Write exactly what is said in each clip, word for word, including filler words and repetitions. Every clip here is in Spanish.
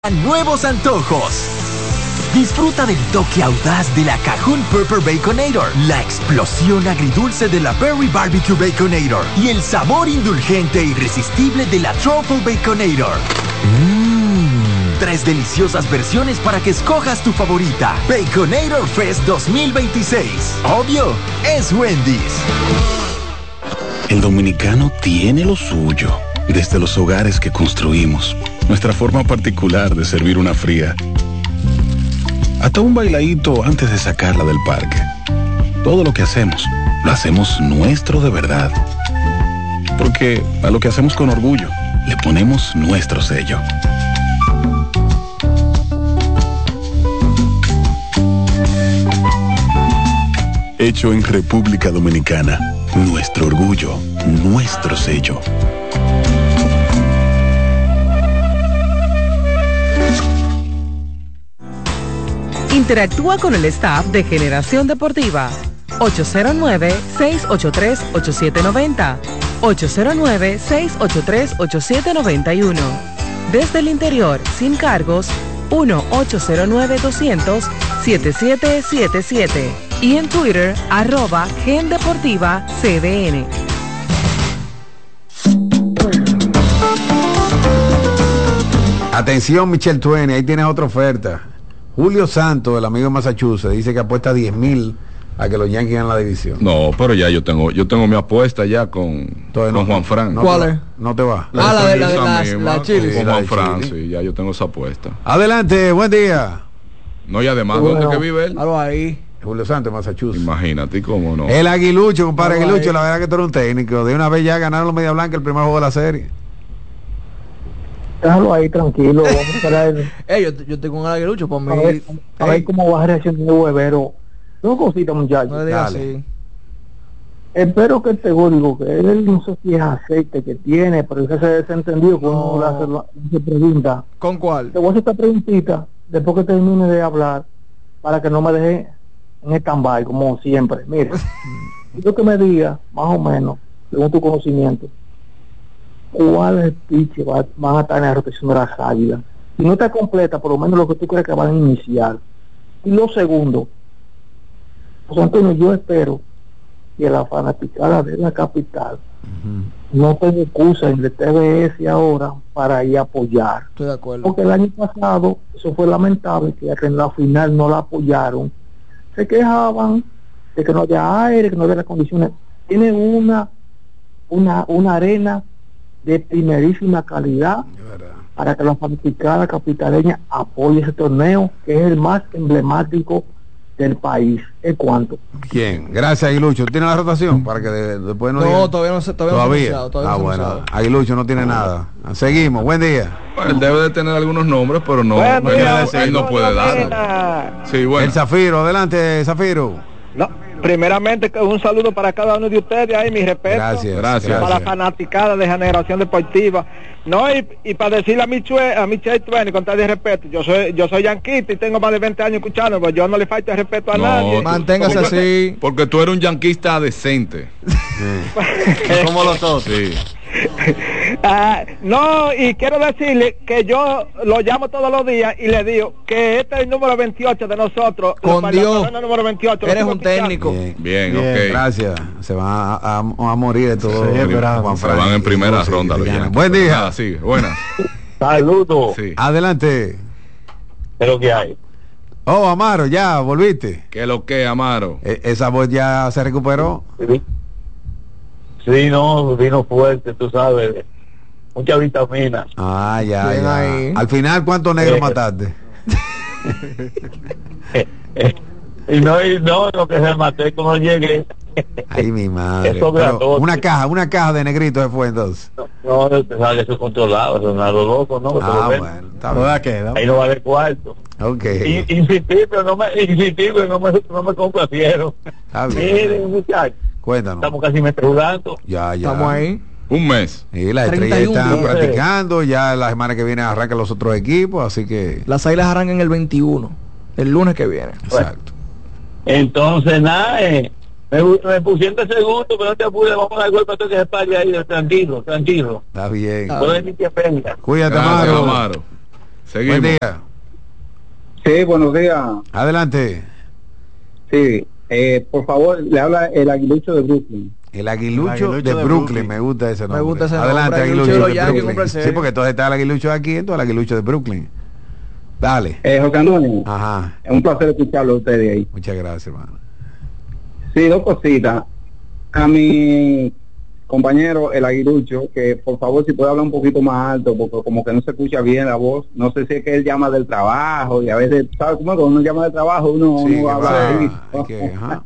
Nuevos antojos. Disfruta del toque audaz de la Cajun Pepper Baconator, la explosión agridulce de la Berry Barbecue Baconator y el sabor indulgente e irresistible de la Truffle Baconator. Mmm, tres deliciosas versiones para que escojas tu favorita. Baconator Fest dos mil veintiséis. Obvio, es Wendy's. El dominicano tiene lo suyo. Desde los hogares que construimos, nuestra forma particular de servir una fría, hasta un bailadito antes de sacarla del parque. Todo lo que hacemos, lo hacemos nuestro de verdad. Porque a lo que hacemos con orgullo, le ponemos nuestro sello. Hecho en República Dominicana, nuestro orgullo, nuestro sello. Interactúa con el staff de Generación Deportiva. ocho cero nueve, seis ocho tres, ocho siete nueve cero. ocho cero nueve, seis ocho tres, ocho siete nueve uno. Desde el interior, sin cargos, uno ocho cero nueve, doscientos, setenta y siete setenta y siete. Y en Twitter, arroba Gen Deportiva C D N. Atención, Michelle Twain, ahí tienes otra oferta. Julio Santos, el amigo de Massachusetts, dice que apuesta diez mil a que los Yankees ganen la división. No, pero ya yo tengo yo tengo mi apuesta ya con, con no, Juan Fran. No ¿Cuál es? No te va. La ah, la de la, de la, la, la Chile. Con la Juan de Fran, Chile. sí, ya yo tengo esa apuesta. Adelante, buen día. No, y además, bueno, ¿dónde que vive él? Algo ahí. Julio Santos, Massachusetts. Imagínate, ¿y cómo no? El Aguilucho, compadre Algo Aguilucho, ahí. la verdad que tú eres un técnico. De una vez ya ganaron los Media Blanca el primer juego de la serie. Déjalo ahí tranquilo, vamos a esperar. Ey, yo, yo estoy con el Aguilucho por mí. A ver, a ver cómo va a reaccionar el huevero. Dos cositas, muchachos. No le digas Dale. así. Espero que el seguro, que él no sé si es aceite que tiene, pero que se desentendió cuando No. le hace la- se pregunta. ¿Con cuál? Te voy a hacer esta preguntita después que termine de hablar para que no me deje en stand-by, como siempre. Mira, quiero que me diga, más o menos, según tu conocimiento, cuál pitch va, van a estar en la rotación de las Águilas. Si no está completa, por lo menos lo que tú crees que van a iniciar. Y lo segundo, José Antonio, yo espero que la fanaticada de la capital no tenga excusa en el T V S ahora para ir a apoyar. Estoy de acuerdo. Porque el año pasado eso fue lamentable, que en la final no la apoyaron. Se quejaban de que no había aire, que no había las condiciones. Tienen una, una, una arena de primerísima calidad para que la fanaticada capitaleña apoye ese torneo, que es el más emblemático del país. ¿En cuánto? ¿Quién? Gracias, Aguilucho. ¿Tiene la rotación? Para que de- después no No, digan- todavía no se todavía, no se ha anunciado, todavía ah, no se ha bueno. anunciado. Aguilucho no tiene nada. Seguimos. Buen día. Él debe de tener algunos nombres, pero no, Buen no día, quiere decir, él no puede darlo. Mena. Sí, bueno. El Zafiro. Adelante, Zafiro. No, primeramente un saludo para cada uno de ustedes ahí, mi respeto. Gracias. Gracias. Para la fanaticada de Generación Deportiva. No, y, y para decirle a mi chue, a mi Chey Twain, con tal de respeto, yo soy yo soy yanquista y tengo más de veinte años escuchando, pues yo no le falta respeto a No, nadie. tú- Manténgase porque- así. Porque tú eres un yanquista decente. Como los otros. Sí. Ah, no, y quiero decirle que yo lo llamo todos los días y le digo que este es el número veintiocho de nosotros. Con los Dios. parlamentarios número veintiocho, lo Eres sigo un escuchando. técnico. Bien, Bien, ok. Gracias. Se van a, a- a morir de todo. Sí, Juan se Fran. van en primera Sí, ronda sí, los ganan. Yankees. Buen día. Nada, sigue. Buenas. Saludos. Sí. Adelante. ¿Qué es lo que hay? Oh, Amaro, ya volviste. ¿Qué es lo que, Amaro? E- esa voz ya se recuperó. Sí, no, vino fuerte, tú sabes. Muchas vitaminas. Ah, ya, Bien ya. ahí. Al final, ¿cuántos negros Eh. mataste? Y no, y no, lo que se maté cuando llegué. Ay, mi madre. Eso Pero grandote. una caja, una caja de negritos se fue entonces. No, te sale eso controlado, eso no es lo loco, ¿no? Ah, Pero bueno, está bien. ahí no vale cuarto. Ok, Y, insistí, pero no me, insistí, pero no me, no me complacieron. está bien. Miren, muchachos, Cuéntanos. estamos casi meses jugando. Ya, ya. Estamos ahí. Un mes. Y las estrellas treinta y uno están días. practicando, ya la semana que viene arrancan los otros equipos, así que... Las Águilas arrancan el veintiuno, el lunes que viene. Exacto. Entonces, nada, eh, me, me pusieron de segundo, pero no te apures, vamos a dar golpe para que se pare ahí, tranquilo, tranquilo. Está bien. Ah, Pueden ir que venga. Cuídate, Gracias, Amaro. Amaro. Seguimos. Buen día. Sí, buenos días. Adelante. Sí, eh, por favor, le habla el aguilucho de Brooklyn. El aguilucho, El aguilucho de, de Brooklyn. Brooklyn. Me gusta ese nombre. Me gusta ese nombre, Adelante, aguilucho aguilucho de los de Yankees, Brooklyn. compra el Sí, serio. porque entonces está el aguilucho de aquí, entonces el aguilucho de Brooklyn. Dale. Eh, José Antonio, Ajá. es un placer escucharlo a ustedes ahí. Muchas gracias, hermano. Sí, dos cositas. A mi compañero, el aguilucho, que por favor si puede hablar un poquito más alto, porque como que no se escucha bien la voz. No sé si es que él llama del trabajo y a veces, ¿sabe cómo es? Cuando uno llama del trabajo uno, Sí, uno que habla va, así. hay que- ajá.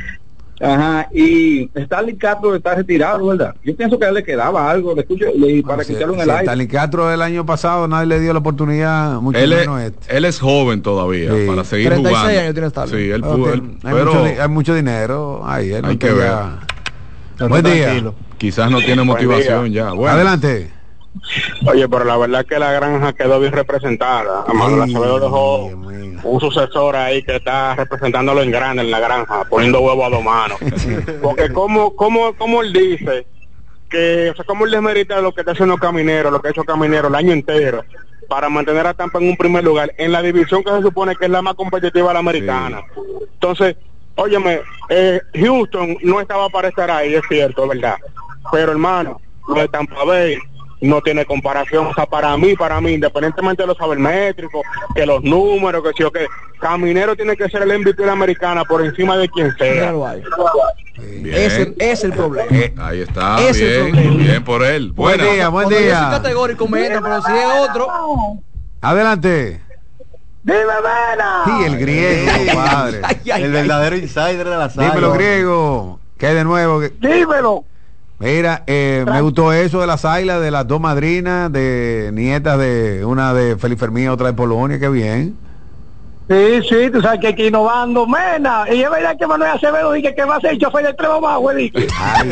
Ajá, y Stanley Castro está retirado, ¿verdad? Yo pienso que a él le quedaba algo, le escucho, le, para Bueno, si- escucharlo en si el aire. Stanley Castro del año pasado nadie le dio la oportunidad, mucho Él es, menos este. él es joven todavía Sí. para seguir treinta y seis jugando. años tiene Stanley. Sí, él Pero pudo, tiene- él- hay, pero mucho, di- hay mucho dinero ahí. Él no hay que está ver. ya- Pero Buen día. tranquilo. quizás no tiene motivación ya. Bueno, Adelante. Oye, pero la verdad es que la granja quedó bien representada. Manuel Ay, Acevedo dejó Dios mío. un sucesor ahí que está representándolo en grande en la granja, poniendo huevo a dos manos. Porque como, como, como él dice que, o sea, como él desmerita lo que está haciendo Caminero, lo que ha hecho Caminero el año entero, para mantener a Tampa en un primer lugar, en la división que se supone que es la más competitiva de la americana. Entonces, óyeme, eh, Houston no estaba para estar ahí, es cierto, ¿verdad? Pero hermano, lo de Tampa Bay no tiene comparación. O sea, para mí, para mí, independientemente de los sabermétricos, que los números, que sí o que, Caminero tiene que ser el M V P de la americana por encima de quien sea. Míralo ahí. bien. Ese es el problema. Eh, ahí está, Ese es el bien, problema. bien por él. Buen Buena. día, buen Cuando yo soy día. categórico me entra, pero si es otro, Adelante. ¡Dime, Mena! Y el griego, compadre. ay, ay, El ay. verdadero insider de la saga. Dímelo, griego. ¿Qué hay de nuevo? ¡Dímelo! Mira, eh, me gustó eso de las águilas, de las dos madrinas, de nietas de una de Feliz Fermín, otra de Polonia, qué bien. Sí, sí, tú sabes que hay que ir innovando, Mena. Y es verdad que Manuel Acevedo dice que va a ser el chofer del Trevo Bajo, dije. Ay,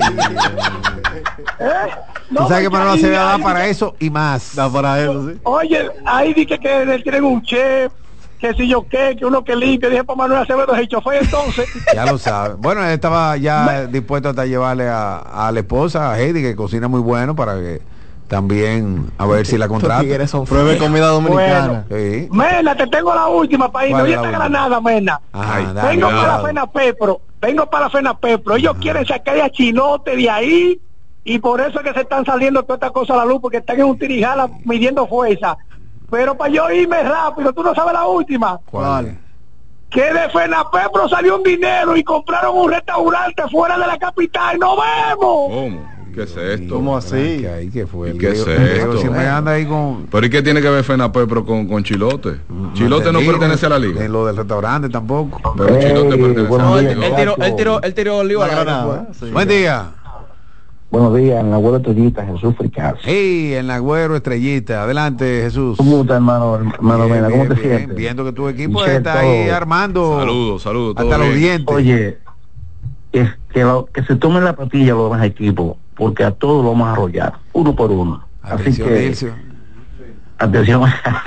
¿Eh? tú No, sabes que porque Manuel ahí- Acevedo da ahí para dice- eso y más. Da para eso, sí. Oye, ahí dije que le tienen un chef, que si yo qué, que uno que limpia. Dije, para Manuel Acevedo es el chofer entonces. Ya lo sabe. Bueno, él estaba ya dispuesto hasta llevarle a, a la esposa, a Heidi, que cocina muy bueno, para que también, a ver si la Estos contrata. tigres son Pruebe comida dominicana. Sí. Mena, te tengo la última para ir. ¿Cuál No es ya la está última? Granada, Mena. Ajá, Ay, dale, Vengo dale. para la Fena Pepro, vengo para la Fena Pepro. Ellos quieren sacar a Chinote de ahí y por eso es que se están saliendo todas estas cosas a la luz, porque están en un tirijala midiendo fuerza. Pero para yo irme rápido, tú no sabes la última. ¿Cuál? Que de Fena Pepro salió un dinero y compraron un restaurante fuera de la capital. ¡Nos vemos! ¿Cómo? ¿Qué es esto? ¿Cómo así? ¿Qué, hay? ¿Qué fue? ¿Y El qué es griego- el griego esto? siempre anda ahí con... ¿Pero y qué tiene que ver Fenapepro con, con Chilote? Chilote no entendí, pertenece a la liga. En lo del restaurante tampoco. Pero Chilote pertenece a No, la él, liga. él tiró, él tiró, él tiró el lío La al aire, Granada, fue. sí. Buen día. Buenos días, en la abuela Toyita, Jesús Fricas. Hey, en la Agüero Estrellita. Adelante, Jesús. ¿Cómo estás, hermano? Hermano Bien, Mena, ¿cómo bien, te bien. sientes? Viendo que tu equipo Michelle, está ahí todo. armando Saludos, saludos. todo hasta los bien. dientes. Oye, es que, lo- que se tomen la patilla los demás equipos, porque a todos lo vamos a arrollar, uno por uno. Así Atención, que, Dilcio. atención.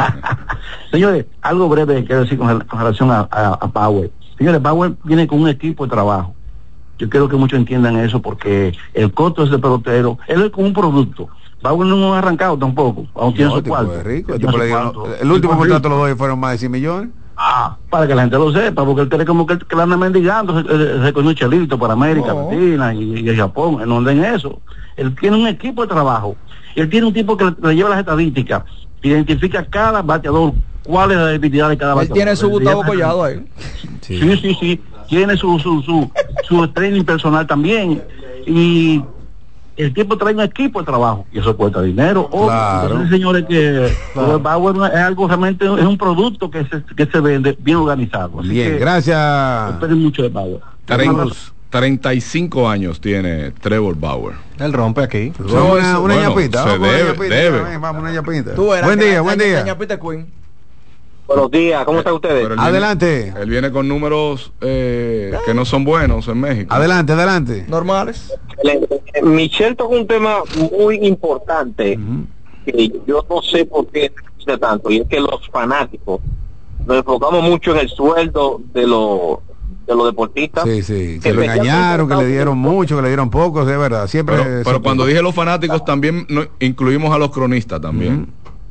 Señores, algo breve que quiero decir con, con relación a, a, a Power. Señores, Power viene con un equipo de trabajo. Yo quiero que muchos entiendan eso, porque el costo de ese pelotero, él es como un producto. Power no ha arrancado tampoco, aún tiene No, su el tipo cuarto. es rico. El, Tiene tipo su le dieron- cuarto. el último Tipo contrato rico. los dos fueron más de cien millones. Ah, para que la gente lo sepa, porque él cree como que, que la anda mendigando, se, se, se cogió un chelito para América, No. Latina y, y Japón, él no anda en eso. Él tiene un equipo de trabajo, él tiene un tipo que le, le lleva las estadísticas, identifica cada bateador, cuál es la debilidad de cada Él bateador. tiene su Le Gustavo lleva- Collado ahí. Sí. Sí, sí, sí, tiene su, su, su, su training personal también, y el tipo trae un equipo de trabajo, y eso cuesta dinero. O, Claro. entonces, señores, que Claro. el Bauer es algo realmente, es un producto que se, que se vende bien organizado. Así Bien, que gracias. esperen mucho de Bauer. Treinta- treinta y cinco años tiene Trevor Bauer. Él rompe aquí. Vamos a una, una Bueno, ñapita. se Vamos a una debe, ñapita, debe. ven, Vamos a una ñapita. Tú eras Buen que día, la- buen la- día. la ñapita Queen. Buenos días, ¿cómo están ustedes? Pero él viene- Adelante. él viene con números eh, que no son buenos en México. Adelante, adelante. Normales. Michelle tocó un tema muy importante que yo no sé por qué se dice tanto, y es que los fanáticos nos enfocamos mucho en el sueldo de los de los deportistas. Sí, sí. Que lo Especialmente engañaron, que le Estados dieron Unidos. mucho, que le dieron poco, de verdad. Siempre. Pero, pero siempre- cuando dije los fanáticos también no- incluimos a los cronistas también.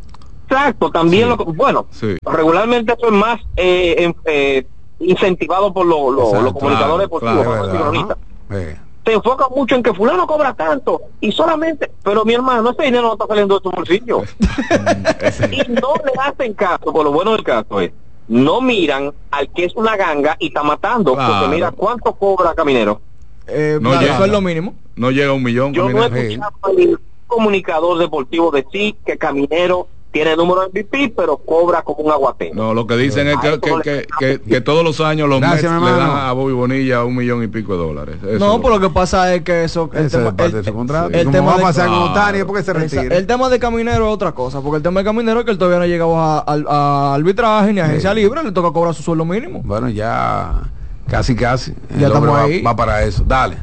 Exacto, también Sí. lo bueno, Sí. regularmente eso es más eh, en- eh, incentivado por lo- lo- Exacto, los comunicadores claro, deportivos, Es vamos a decirlo verdad, ahorita. ¿no? Sí. Se enfoca mucho en que fulano cobra tanto y solamente, pero mi hermano, ese dinero no está saliendo de tu bolsillo. Y no le hacen caso, por lo bueno del caso es, no miran al que es una ganga y está matando, Claro. porque mira cuánto cobra Caminero. Eh, No claro, llega. eso es lo mínimo. No llega a un millón. Yo no he Caminero. escuchado a ningún comunicador deportivo decir que Caminero tiene número de M V P, pero cobra como un aguatero. No, lo que dicen es que, que, que, que, que todos los años los Gracias, Mets mi le dan hermano. a Bobby Bonilla un millón y pico de dólares. Eso No, es por lo que pasa es que eso... El Ese tema, es parte el- de su contrato. el Como tema va a de- pasar con Claro. Otani porque se Esa- retira. el tema de Caminero es otra cosa, porque el tema de Caminero es que él todavía no ha llegado a, a- a arbitraje ni a agencia Sí. libre, le toca cobrar su sueldo mínimo. Bueno, ya casi casi. El Ya hombre estamos va, ahí. va para eso. Dale.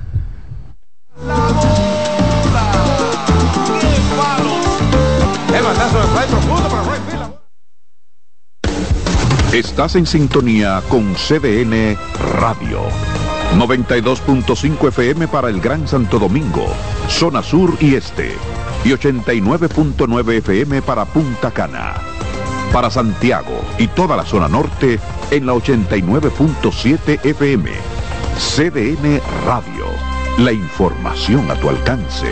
El batazo de fly profundo para right field. Estás en sintonía con C D N Radio. noventa y dos punto cinco F M para el Gran Santo Domingo, zona sur y este. Y ochenta y nueve punto nueve F M para Punta Cana. Para Santiago y toda la zona norte en la ochenta y nueve punto siete F M. C D N Radio. La información a tu alcance.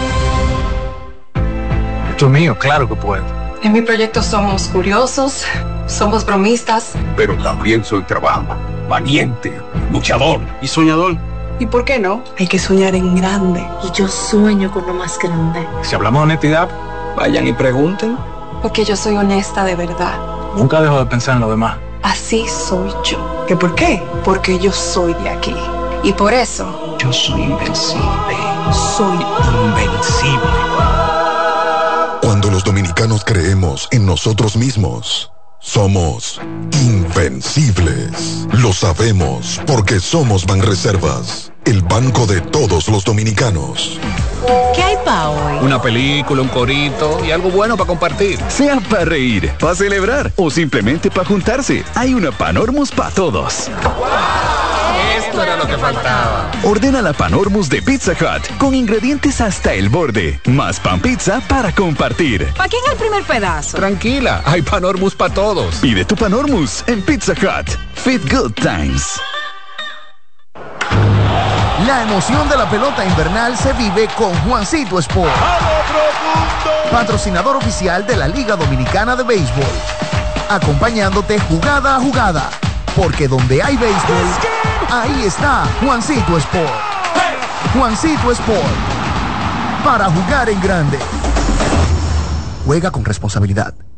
Esto es mío, claro que puedo. En mi proyecto somos curiosos, somos bromistas. Pero también soy trabajo, valiente, luchador y soñador. ¿Y por qué no? Hay que soñar en grande. Y yo sueño con lo más grande. Si hablamos de honestidad, vayan y pregunten. Porque yo soy honesta de verdad. Nunca dejo de pensar en lo demás. Así soy yo. ¿Qué por qué? Porque yo soy de aquí. Y por eso, Yo soy invencible. soy Invencible. Cuando los dominicanos creemos en nosotros mismos, somos invencibles. Lo sabemos porque somos Banreservas, el banco de todos los dominicanos. ¿Qué hay pa' hoy? Una película, un corito y algo bueno para compartir. Sea para reír, para celebrar o simplemente para juntarse, hay una Panormus para todos. Esto era lo que faltaba. Ordena la Panormus de Pizza Hut con ingredientes hasta el borde, más pan pizza para compartir. ¿Para quién el primer pedazo? Tranquila, hay Panormus para todos. Pide tu Panormus en Pizza Hut. Fit Good Times. La emoción de la pelota invernal se vive con Juancito Sport, patrocinador oficial de la Liga Dominicana de Béisbol, acompañándote jugada a jugada, porque donde hay béisbol, ahí está Juancito Sport. Juancito Sport, para jugar en grande. Juega con responsabilidad.